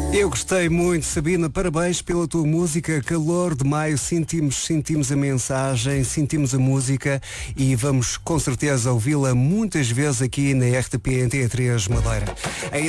Eu gostei muito, Sabina, parabéns pela tua música. Calor de maio, sentimos a mensagem, sentimos a música e vamos com certeza ouvi-la muitas vezes aqui na RTP Antena 3 Madeira.